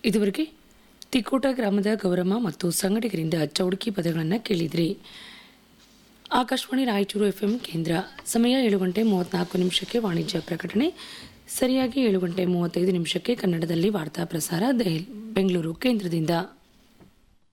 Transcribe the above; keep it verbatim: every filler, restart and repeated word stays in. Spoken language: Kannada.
ಇದುವರೆಗೆ ತಿಕೋಟ ಗ್ರಾಮದ ಗೌರಮ್ಮ ಮತ್ತು ಸಂಘಟಕರಿಂದ ಚೌಡಕಿ ಪದಗಳನ್ನು ಕೇಳಿದ್ರಿ. ಆಕಾಶವಾಣಿ ರಾಯಚೂರು ಎಫ್ಎಂ ಕೇಂದ್ರ. ಸಮಯ ಏಳು ಗಂಟೆ ಮೂವತ್ನಾಲ್ಕು ನಿಮಿಷಕ್ಕೆ ವಾಣಿಜ್ಯ ಪ್ರಕಟಣೆ. ಸರಿಯಾಗಿ ಏಳು ಗಂಟೆ ಮೂವತ್ತೈದು ನಿಮಿಷಕ್ಕೆ ಕನ್ನಡದಲ್ಲಿ ವಾರ್ತಾ ಪ್ರಸಾರ ದೆಹಲಿ ಬೆಂಗಳೂರು ಕೇಂದ್ರದಿಂದ.